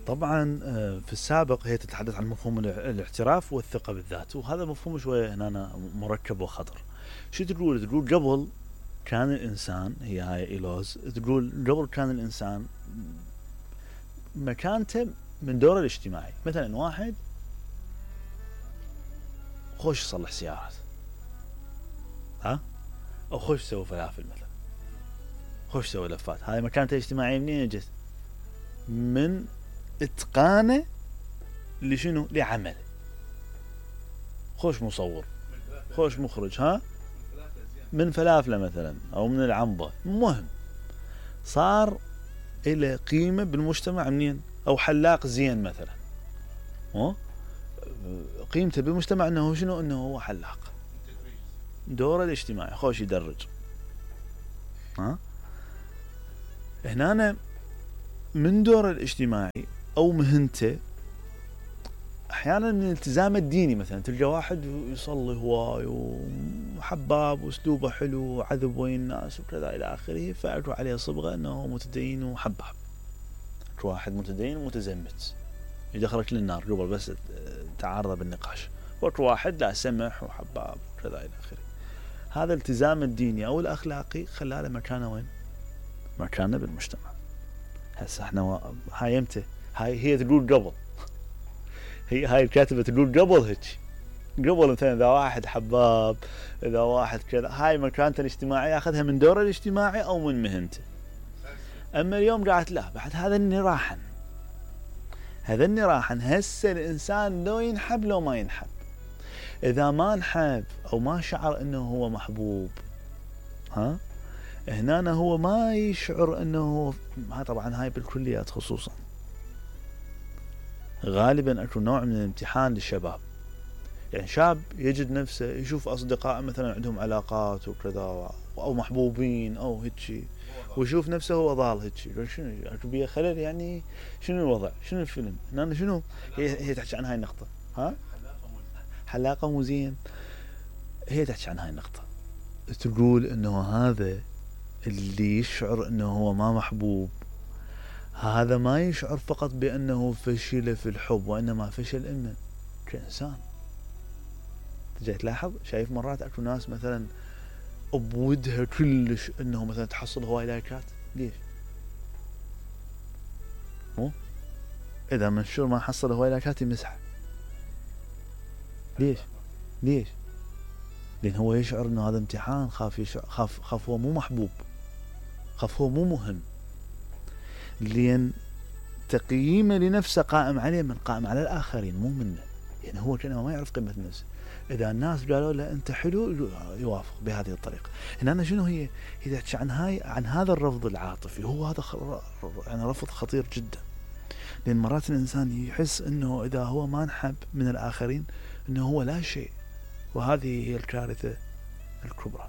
طبعا في السابق هي تتحدث عن مفهوم الاعتراف والثقة بالذات، وهذا مفهوم شوية هنا مركب وخطر. شو تقول قبل كان الإنسان، هاي إيلوز تقول قبل كان الإنسان مكانته من دوره الاجتماعي. مثلا واحد خوش يصلح سيارات، أو خوش يسوي فلافل، مثلا خوش يسوي لفات، هاي مكانته الاجتماعية منين اجت؟ من اتقانه لشنو؟ لعمل. خوش مصور، خوش مخرج، من فلافله مثلا او من العنبة، مهم صار إلى قيمة بالمجتمع منين؟ او حلاق زين مثلا، قيمته بالمجتمع انه شنو؟ انه هو حلاق، دوره الاجتماعي خوش يدرج. هنا من دوره الاجتماعي او مهنته، احيانا من الالتزام الديني. مثلا تلقى واحد يصلي هواي وحباب واسلوبه حلو وعذب وين الناس وكذا الى اخره، فاكو عليه صبغه انه متدين وحباب. اكو واحد متدين ومتزمت يدخلك للنار قبل بس تعارض بالنقاش، واكو واحد لا سمح وحباب وكذا الى اخره. هذا الالتزام الديني او الاخلاقي خلاله مكانه وين؟ مكانه بالمجتمع. هسه احنا هاي امتى؟ هي تقول قبل، هاي الكاتبة تقول قبل هيك، قبل مثلا اذا واحد حباب، اذا واحد كذا، هاي مكانته الاجتماعية اخذها من دوره الاجتماعي او من مهنته. اما اليوم قالت لا، بعد هذا النراحا، هسه الانسان لو ينحب لو ما ينحب. اذا ما انحب او ما شعر انه هو محبوب، هنا هو ما يشعر انه طبعا هاي بالكليات خصوصا غالبا اكو نوع من الامتحان للشباب. يعني شاب يجد نفسه يشوف اصدقاء مثلا عندهم علاقات وكذا او محبوبين او هيك، ويشوف نفسه هو ضال هيك، يقول شنو اكو بيه خلل؟ يعني شنو الوضع؟ شنو الفيلم؟ هنا شنو هي تحكي عن هاي النقطة. حلاقة مو زين. هي تحكي عن هاي النقطة، تقول انه هذا اللي يشعر انه هو ما محبوب، هذا ما يشعر فقط بانه فشل في الحب، وانما فشل انه كإنسان. تجي تلاحظ، شايف مرات اكو ناس مثلا بودها كلش انه مثلا تحصل هواي لايكات. ليش؟ مو اذا منشور ما حصل هواي لايكات يمسحه. ليش؟ لان هو يشعر انه هذا امتحان، خاف هو مو محبوب، خاف هو مو مهم، لان تقييمه لنفسه قائم عليه، من قائم على الاخرين مو منه. يعني هو كأنه ما يعرف قيمة نفسه. إذا الناس قالوا له أنت حلو يوافق بهذه الطريقة. هنا شنو هي تحكي عن هذا الرفض العاطفي. هو هذا يعني رفض خطير جدا، لأن مرات الإنسان يحس أنه إذا هو ما انحب من الآخرين أنه هو لا شيء، وهذه هي الكارثة الكبرى.